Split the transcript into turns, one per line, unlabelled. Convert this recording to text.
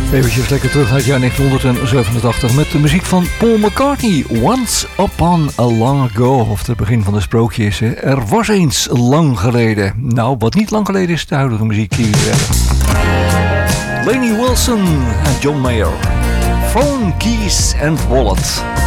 Eventjes lekker terug naar het jaar 1987 met de muziek van Paul McCartney. Once Upon a Long Ago, of het begin van de sprookjes. Er was eens lang geleden. Nou, wat niet lang geleden is de huidige muziek die we hebben. Lainey Wilson en John Mayer. Phone, Keys and Wallet.